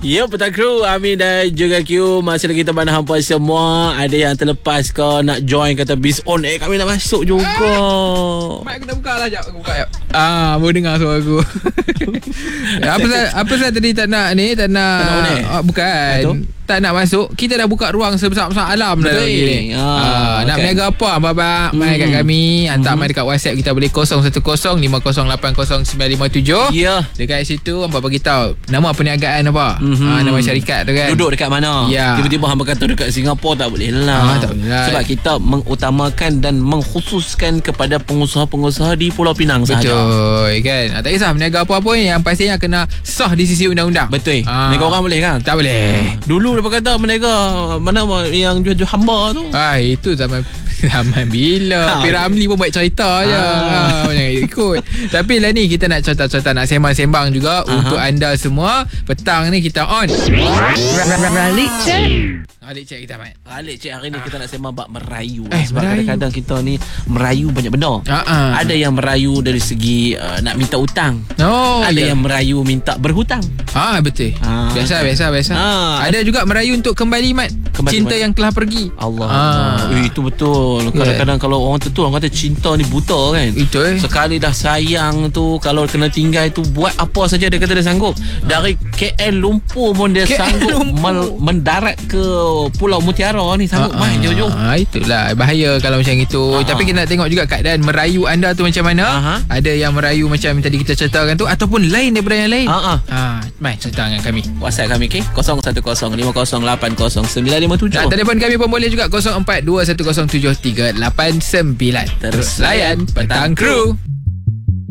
Ya, Petang Kru, Amin dan juga Q. Masih lagi teman hampa semua. Ada yang terlepas ke nak join kata Biz on air, kami nak masuk juga. Mak aku dah buka lah. Sekejap aku buka. Baru dengar suara aku. Apa saya tadi tak nak ni? Tak nak bukan. Betul? Tak nak masuk. Kita dah buka ruang sebesar-besar alam dah lagi ni. Nak berniaga apa abang-abang? Mai kat kami. Hantar mai dekat WhatsApp kita boleh 010-508-0957. Ya. Dekat situ hampa bagi tahu nama perniagaan apa. Nama syarikat tu kan. Duduk dekat mana? Ya. Tiba-tiba hampa kata dekat Singapura, tak boleh lah. Tak boleh lah. Sebab kita mengutamakan dan mengkhususkan kepada pengusaha-pengusaha di Pulau Pinang sahaja. Betul kan. Tak kisah berniaga apa-apa yang pastinya kena sah di sisi undang-undang. Betul. Mereka orang boleh kan? Tak boleh. Dulu dia kata mereka mana yang jual-jual hamba tu. Itu zaman bila P. Ramli pun buat cerita je. Jangan ikut. Tapi lah ni kita nak cerita-cerita, nak sembang-sembang juga untuk anda semua. Petang ni kita on Ralik Cek kita Mat. Alik Cik, hari ni kita nak sembang bab merayu. Sebab merayu. kadang-kadang kita ni merayu banyak benda. Ada yang merayu dari segi nak minta hutang. Ada yang merayu minta berhutang. Betul. Biasa. Ada juga merayu untuk kembali Mat. Cinta yang telah pergi. Allah. Itu betul. Kadang-kadang kalau orang tu orang kata cinta ni buta kan. Itu Sekali dah sayang tu, kalau kena tinggal tu, buat apa saja dia kata dia sanggup. Dari KL Lumpur pun dia sanggup mendarat ke Pulau Mutiara ni, sanggup main jauh-jauh. Itulah bahaya kalau macam itu. Tapi kita nak tengok juga keadaan merayu anda tu macam mana. Ada yang merayu macam tadi kita ceritakan tu, ataupun lain daripada yang lain. Mai cerita dengan kami. WhatsApp kami K0105080957. Telefon kami pun boleh juga 0421073889. Terus layan Petang Kru.